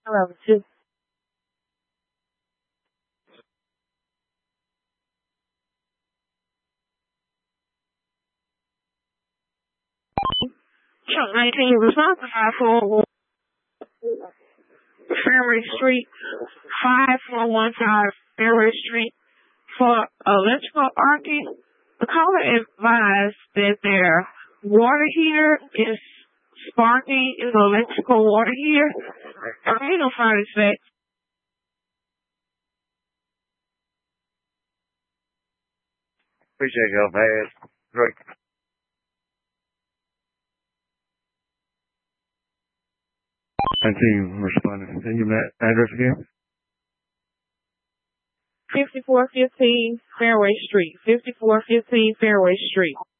Hello, two. Truck 19 responsible for Fairway Street, 5415 Fairway Street for electrical arcing. The caller advised that their water heater is sparking in the electrical water heater. I ain't no fire effect. Appreciate your help, man. Great. I see you responding. Can you give that address again? 5415 Fairway Street. 5415 Fairway Street.